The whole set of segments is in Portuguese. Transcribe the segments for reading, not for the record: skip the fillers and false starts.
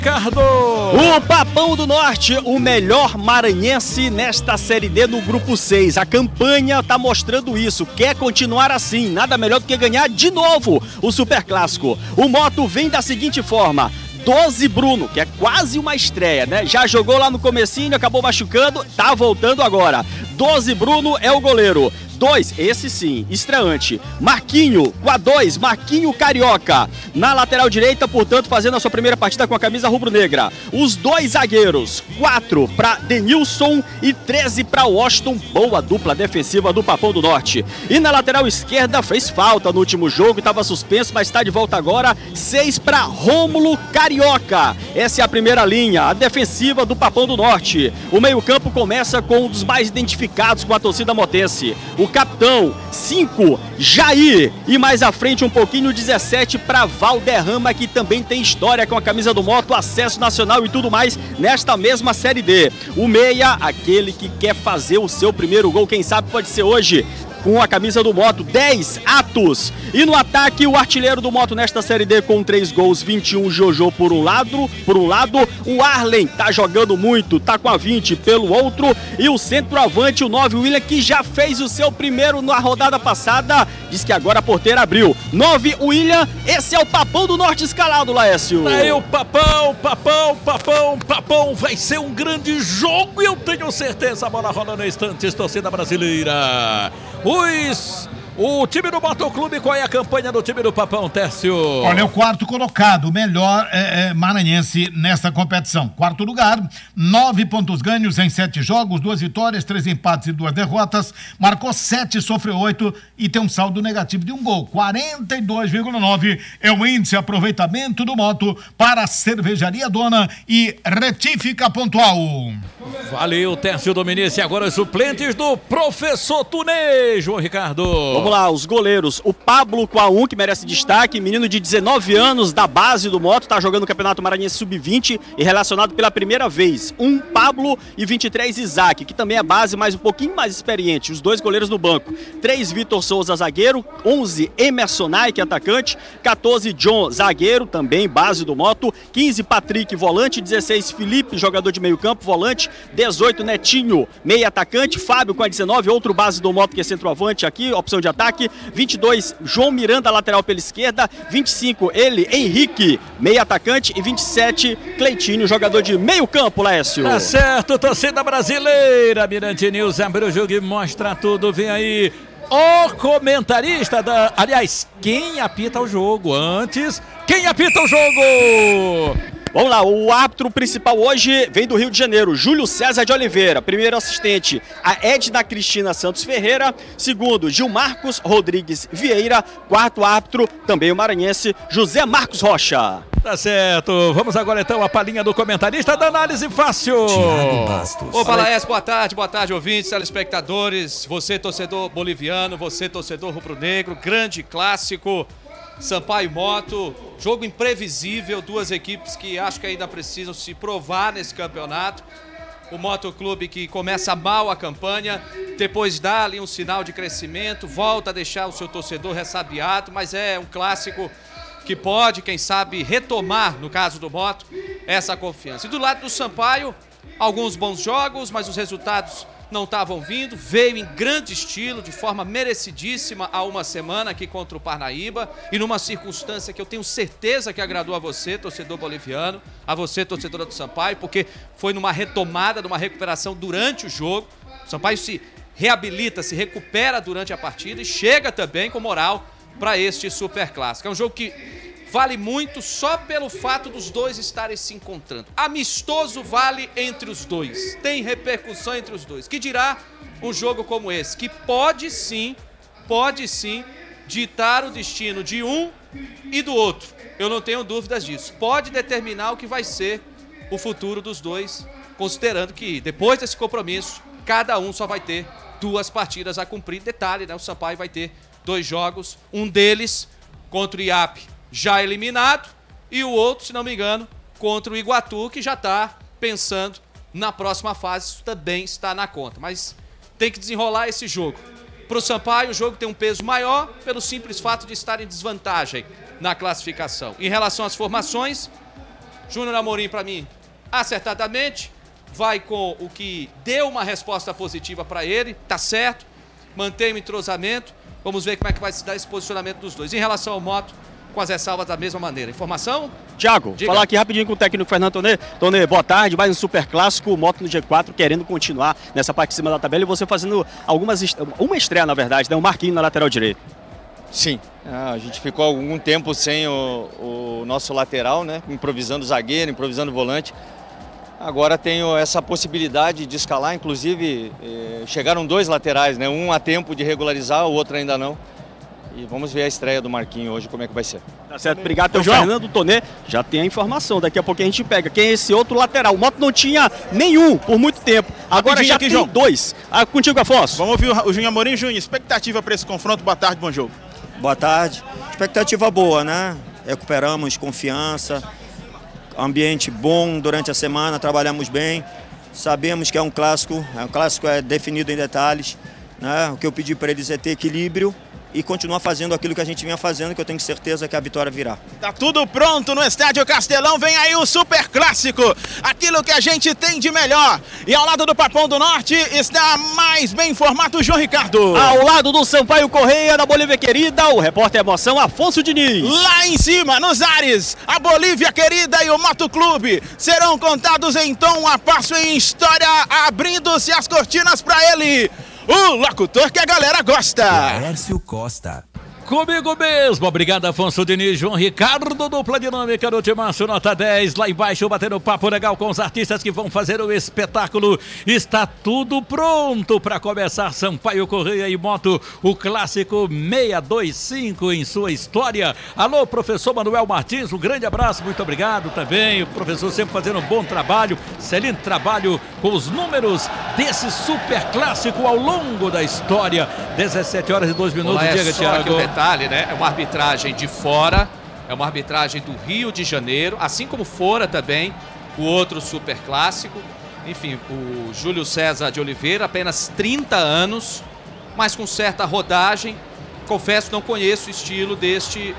Ricardo! O Papão do Norte, o melhor maranhense nesta Série D no Grupo 6. A campanha tá mostrando isso, quer continuar assim, nada melhor do que ganhar de novo o Superclássico. O Moto vem da seguinte forma: 12 Bruno, que é quase uma estreia, né? Já jogou lá no comecinho, acabou machucando, tá voltando agora. 12 Bruno é o goleiro. 2, esse sim, estreante. Marquinho, com a 2, Marquinho Carioca. Na lateral direita, portanto, fazendo a sua primeira partida com a camisa rubro-negra. Os 2 zagueiros, 4 para Denilson e 13 para Washington. Boa dupla defensiva do Papão do Norte. E na lateral esquerda, fez falta no último jogo, estava suspenso, mas está de volta agora. 6 para Rômulo Carioca. Essa é a primeira linha, a defensiva do Papão do Norte. O meio-campo começa com um dos mais identificados com a torcida motense. O capitão, 5, Jair, e mais à frente um pouquinho, 17 para Valderrama, que também tem história com a camisa do Moto, acesso nacional e tudo mais nesta mesma Série D. O meia, aquele que quer fazer o seu primeiro gol, quem sabe pode ser hoje, com a camisa do Moto, 10, Atos. E no ataque, o artilheiro do Moto nesta Série D com 3 gols, 21, Jojo por um lado, o Arlen tá jogando muito, tá com a 20 pelo outro, e o centroavante, o 9, William, que já fez o seu primeiro na rodada passada, diz que agora a porteira abriu. 9, William, esse é o Papão do Norte escalado, Laércio. Aí o Papão, vai ser um grande jogo e eu tenho certeza, a bola rola no instante, torcida brasileira. O time do Motoclube, qual é a campanha do time do Papão, Tércio? Olha, é o quarto colocado, o melhor maranhense nesta competição. Quarto lugar, 9 pontos ganhos em 7 jogos, 2 vitórias, 3 empates e 2 derrotas. Marcou 7, sofreu 8 e tem um saldo negativo de 1 gol. 42,9 é o índice de aproveitamento do Moto para a Cervejaria Dona e Retífica Pontual. Valeu, Tércio Dominici. Agora os suplentes do Professor Tunê, João Ricardo. Vamos lá, os goleiros. O Pablo com a 1, que merece destaque, menino de 19 anos da base do Moto, tá jogando o Campeonato Maranhense Sub-20 e relacionado pela primeira vez. 1, Pablo, e 23, Isaac, que também é base, mas um pouquinho mais experiente. Os 2 goleiros no banco. 3, Vitor Souza, zagueiro. 11, Emerson Nike, atacante. 14, John, zagueiro, também base do Moto. 15, Patrick, volante. 16, Felipe, jogador de meio campo, volante. 18, Netinho, meio atacante. Fábio com a 19, outro base do Moto que é centroavante aqui, opção de ataque. 22, João Miranda, lateral pela esquerda. 25, ele, Henrique, meio atacante. E 27, Cleitinho, jogador de meio campo, Laércio. Tá certo, torcida brasileira. Mirante News abre o jogo e mostra tudo. Vem aí o comentarista aliás, quem apita o jogo antes? Quem apita o jogo? Vamos lá, o árbitro principal hoje vem do Rio de Janeiro, Júlio César de Oliveira. Primeiro assistente, a Edna Cristina Santos Ferreira. Segundo, Gilmarcos Rodrigues Vieira. Quarto árbitro, também o maranhense, José Marcos Rocha. Tá certo, vamos agora então a palhinha do comentarista da Análise Fácil. Thiago Bastos. Opa, Laércio, boa tarde, ouvintes, telespectadores. Você, torcedor boliviano, você, torcedor rubro-negro, grande clássico. Sampaio Moto, jogo imprevisível, 2 equipes que acho que ainda precisam se provar nesse campeonato. O Motoclube que começa mal a campanha, depois dá ali um sinal de crescimento, volta a deixar o seu torcedor ressabiado, mas é um clássico que pode, quem sabe, retomar, no caso do Moto, essa confiança. E do lado do Sampaio, alguns bons jogos, mas os resultados não estavam vindo, veio em grande estilo, de forma merecidíssima há uma semana aqui contra o Parnaíba, e numa circunstância que eu tenho certeza que agradou a você, torcedor boliviano, a você, torcedora do Sampaio, porque foi numa retomada, numa recuperação durante o jogo. O Sampaio se reabilita, se recupera durante a partida e chega também com moral para este Superclássico. É um jogo que vale muito só pelo fato dos dois estarem se encontrando. Amistoso vale entre os dois, tem repercussão entre os dois. Que dirá um jogo como esse, que pode sim ditar o destino de um e do outro. Eu não tenho dúvidas disso. Pode determinar o que vai ser o futuro dos dois, considerando que depois desse compromisso, cada um só vai ter 2 partidas a cumprir. Detalhe, né? O Sampaio vai ter 2 jogos, um deles contra o IAP, já eliminado, e o outro, se não me engano, contra o Iguatu, que já está pensando na próxima fase. Isso também está na conta, mas tem que desenrolar esse jogo. Para o Sampaio, o jogo tem um peso maior pelo simples fato de estar em desvantagem na classificação. Em relação às formações, Júnior Amorim, para mim, acertadamente, vai com o que deu uma resposta positiva para ele, tá certo, mantém o entrosamento, vamos ver como é que vai se dar esse posicionamento dos dois. Em relação ao Moto, com as ressalvas da mesma maneira. Informação? Tiago, Diga. falar aqui rapidinho com o técnico Fernando Tonê. Tonê, boa tarde, mais um super clássico, Moto no G4, querendo continuar nessa parte de cima da tabela e você fazendo uma estreia, na verdade, né? O Marquinhos na lateral direita. Sim, a gente ficou algum tempo sem o nosso lateral, né? Improvisando zagueiro, improvisando volante. Agora tenho essa possibilidade de escalar, inclusive chegaram 2 laterais, né? Um a tempo de regularizar, o outro ainda não. E vamos ver a estreia do Marquinhos hoje, como é que vai ser. Tá certo, obrigado. Então, Fernando Tonê já tem a informação, daqui a pouco a gente pega. Quem é esse outro lateral? O Moto não tinha nenhum por muito tempo, agora Rapidinho já aqui, tem João. 2. Contigo, Afonso. Vamos ouvir o Júnior Amorim. Júnior, expectativa para esse confronto? Boa tarde, bom jogo. Boa tarde. Expectativa boa, né? Recuperamos confiança, ambiente bom durante a semana, trabalhamos bem. Sabemos que é um clássico é definido em detalhes, né? O que eu pedi para eles é ter equilíbrio e continuar fazendo aquilo que a gente vinha fazendo, que eu tenho certeza que a vitória virá. Tá tudo pronto no Estádio Castelão, vem aí o Super Clássico, aquilo que a gente tem de melhor. E ao lado do Papão do Norte está mais bem informado o João Ricardo. Ao lado do Sampaio Correia, da Bolívia Querida, o repórter Emoção, Afonso Diniz. Lá em cima, nos ares, a Bolívia Querida e o Moto Clube serão contados em tom a passo em história, abrindo-se as cortinas para ele. O locutor que a galera gosta. Laércio Costa. Comigo mesmo, obrigado Afonso Diniz, João Ricardo, dupla dinâmica do Timaço, nota 10, lá embaixo batendo papo legal com os artistas que vão fazer o espetáculo, está tudo pronto para começar. Sampaio Correia e Moto, o clássico 625 em sua história. Alô, professor Manuel Martins, um grande abraço, muito obrigado também, o professor sempre fazendo um bom trabalho, excelente trabalho com os números desse super clássico ao longo da história. 17 horas e 2 minutos, diga, Thiago. Detalhe, né? É uma arbitragem de fora, é uma arbitragem do Rio de Janeiro, assim como fora também o outro super clássico. Enfim, o Júlio César de Oliveira, apenas 30 anos, mas com certa rodagem. Confesso, não conheço o estilo deste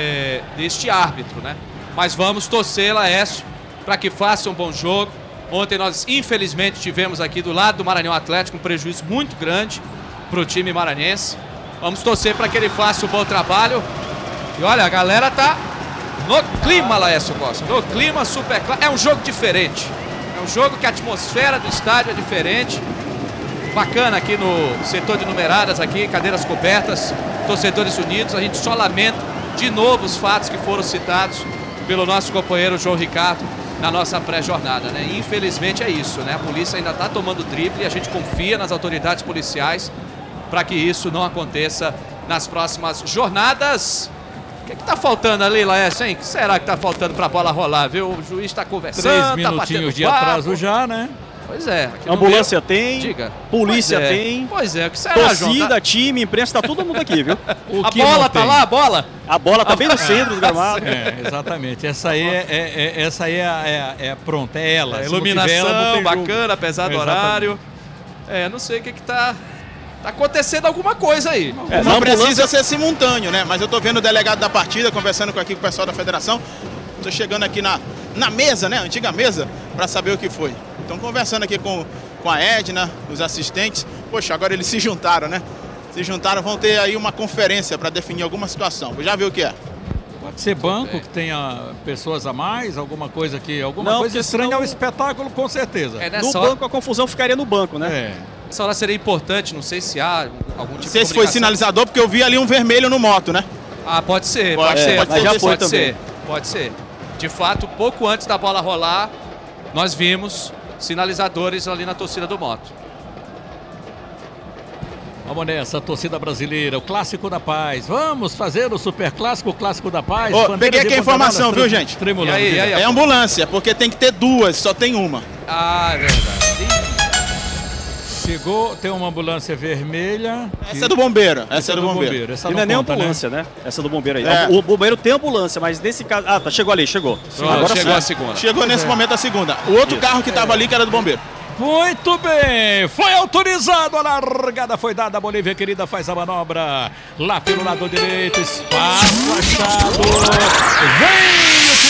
árbitro, né? Mas vamos torcer, Laércio, para que faça um bom jogo. Ontem nós, infelizmente, tivemos aqui do lado do Maranhão Atlético um prejuízo muito grande para o time maranhense. Vamos torcer para que ele faça um bom trabalho. E olha, a galera tá no clima, Laércio Costa. No clima super claro. É um jogo diferente. É um jogo que a atmosfera do estádio é diferente. Bacana aqui no setor de numeradas, aqui, cadeiras cobertas, torcedores unidos. A gente só lamenta de novo os fatos que foram citados pelo nosso companheiro João Ricardo na nossa pré-jornada, né? E infelizmente é isso, né? A polícia ainda está tomando drible e a gente confia nas autoridades policiais para que isso não aconteça nas próximas jornadas. O que tá faltando ali, Laércio, hein? O que será que tá faltando para a bola rolar, viu? O juiz está conversando, 3 minutinhos de atraso já, né? Pois é. Ambulância tem, Diga. polícia tem. Pois é, o que será, torcida, João? time, imprensa, tá todo mundo aqui, viu? O A que bola não tá tem? lá, a bola? A bola tá bem no centro do gramado. É, exatamente. Essa aí pronto, é ela. A Se não tiver ela, não iluminação tem jogo. bacana, apesar do Exatamente. horário. Não sei o que tá acontecendo alguma coisa aí. Não precisa ser simultâneo, né? Mas eu tô vendo o delegado da partida, conversando com o pessoal da federação. Tô chegando aqui na mesa, né? Antiga mesa, para saber o que foi. Estão conversando aqui com a Edna, os assistentes. Poxa, agora eles se juntaram, né? Se juntaram, vão ter aí uma conferência para definir alguma situação. Já viu o que é? Pode ser banco que tenha pessoas a mais, alguma coisa Não, coisa porque estranha senão- ao espetáculo, com certeza. É No nessa hora, banco, a confusão ficaria no banco, né? É. essa hora seria importante, não sei se há algum tipo Não sei de se foi comunicação. sinalizador, porque eu vi ali um vermelho no moto, né? Ah, pode ser, Pode pode ser, ser. pode mas já ser, foi pode também. ser, pode ser. De fato, pouco antes da bola rolar, nós vimos sinalizadores ali na torcida do Moto. Vamos nessa, torcida brasileira, o Clássico da Paz. Vamos fazer o Super Clássico, o Clássico da Paz. Ô, Bandeiras peguei e aqui a informação, bandeiras viu, gente? tremulando. E aí? É ambulância, porque tem que ter duas, só tem uma. Ah, é verdade. Chegou, tem uma ambulância vermelha. Essa é do bombeiro. Essa é do bombeiro. Essa E não é nem conta, ambulância, né? Essa do bombeiro aí. É. O bombeiro tem ambulância, mas nesse caso... Ah, tá, chegou ali, chegou. Pronto, chegou sim. a segunda. Chegou nesse momento a segunda. O outro carro que tava ali, que era do bombeiro. Muito bem, foi autorizado, a largada foi dada, a Bolívia Querida faz a manobra lá pelo lado direito, espaço achado, vem o time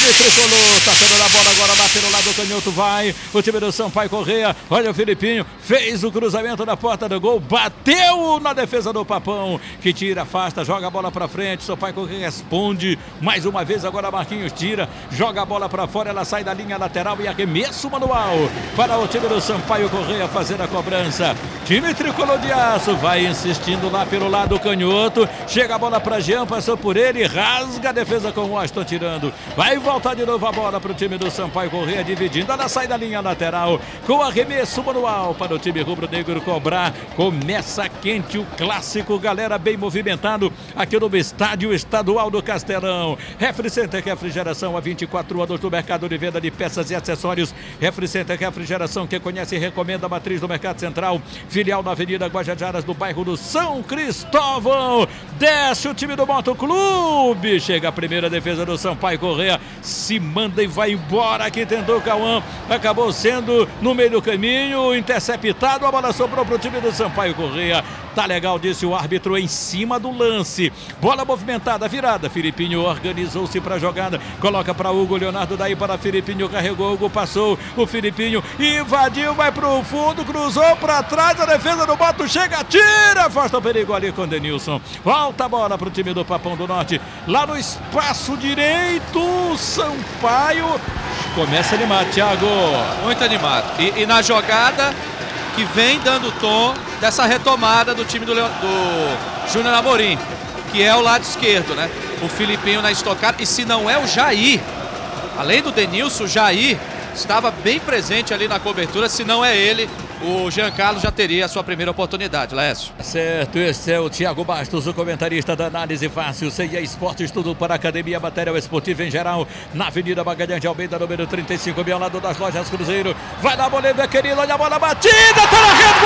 time tricolor, tocando na bola agora, batendo lá do canhoto, vai o time do Sampaio Corrêa, olha o Filipinho, fez o cruzamento na porta do gol, bateu na defesa do Papão, que tira, afasta, joga a bola pra frente, Sampaio Corrêa responde, mais uma vez agora Marquinhos tira, joga a bola pra fora, ela sai da linha lateral e arremesso manual para o time do Sampaio Corrêa fazer a cobrança. Time tricolor de aço vai insistindo lá pelo lado canhoto, chega a bola pra Jean, passou por ele, rasga a defesa com o Washington tirando, vai voltar de novo a bola pro time do Sampaio Corrêa, dividindo, ela sai da linha lateral com arremesso manual para o time rubro-negro cobrar. Começa quente o clássico, galera, bem movimentado aqui no estádio estadual do Castelão. Refricenter Refrigeração, há 24 anos no mercado de venda de peças e acessórios. Refricenter Refrigeração, quem conhece e recomenda, a matriz do Mercado Central, filial na Avenida Guajajaras, no bairro do São Cristóvão. Desce o time do Motoclube, chega a primeira defesa do Sampaio Corrêa, se manda e vai embora, aqui tentou o Cauã, acabou sendo no meio do caminho, interceptado, a bola sobrou para o time do Sampaio Corrêa. Tá legal, disse o árbitro, em cima do lance. Bola movimentada, virada. Filipinho organizou-se para a jogada. Coloca para Hugo Leonardo, daí para Filipinho, carregou, Hugo passou. O Filipinho invadiu, vai para o fundo, cruzou para trás. A defesa do Boto chega, tira, afasta o perigo ali com o Denilson. Volta a bola para o time do Papão do Norte. Lá no espaço direito, Sampaio começa a animar, Thiago. Muito animado. E na jogada que vem dando tom dessa retomada do time do Júnior Amorim, que é o lado esquerdo, né? O Filipinho na estocada, e se não é o Jair, além do Denilson, o Jair estava bem presente ali na cobertura, se não é ele, o Jean Carlos já teria a sua primeira oportunidade, Lécio. Certo, esse é o Thiago Bastos, o comentarista da Análise Fácil. CIA Esportes, tudo para academia, material esportivo em geral, na Avenida Magalhães de Almeida, número 35, bem ao lado das lojas Cruzeiro. Vai na Bolívia, querido, olha a bola batida, tá na rede!